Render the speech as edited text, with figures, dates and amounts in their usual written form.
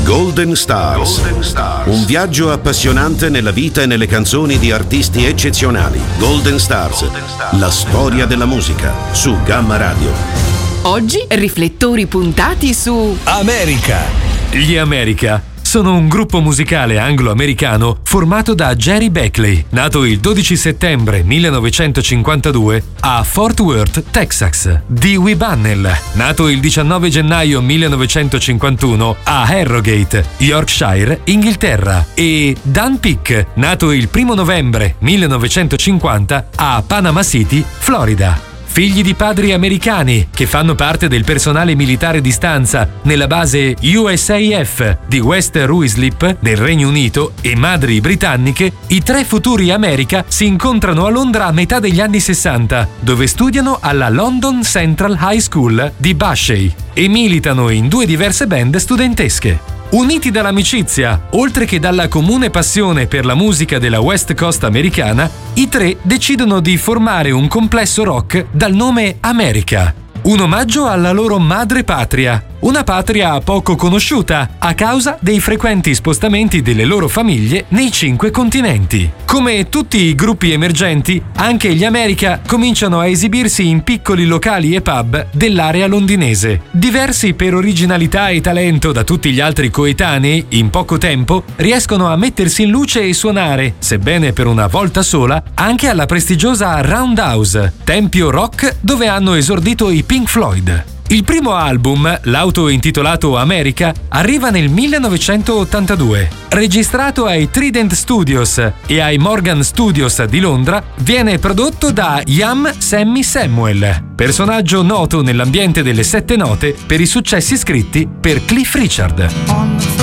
Golden Stars. Un viaggio appassionante nella vita e nelle canzoni di artisti eccezionali. Golden Stars. La storia della musica su Gamma Radio. Oggi riflettori puntati su America. Gli America sono un gruppo musicale anglo-americano formato da Jerry Beckley, nato il 12 settembre 1952 a Fort Worth, Texas, Dewey Bunnell, nato il 19 gennaio 1951 a Harrogate, Yorkshire, Inghilterra, e Dan Peek, nato il 1 novembre 1950 a Panama City, Florida. Figli di padri americani che fanno parte del personale militare di stanza nella base USAF di West Ruislip nel Regno Unito e madri britanniche, i tre futuri America si incontrano a Londra a metà degli anni 60, dove studiano alla London Central High School di Bushey e militano in due diverse band studentesche. Uniti dall'amicizia, oltre che dalla comune passione per la musica della West Coast americana, i tre decidono di formare un complesso rock dal nome America, un omaggio alla loro madre patria, una patria poco conosciuta a causa dei frequenti spostamenti delle loro famiglie nei 5 continenti. Come tutti i gruppi emergenti, anche gli America cominciano a esibirsi in piccoli locali e pub dell'area londinese. Diversi per originalità e talento da tutti gli altri coetanei, in poco tempo riescono a mettersi in luce e suonare, sebbene per una volta sola, anche alla prestigiosa Roundhouse, tempio rock dove hanno esordito i Pink Floyd. Il primo album, l'auto-intitolato America, arriva nel 1982. Registrato ai Trident Studios e ai Morgan Studios di Londra, viene prodotto da Ian Sammy Samuel, personaggio noto nell'ambiente delle sette note per i successi scritti per Cliff Richard.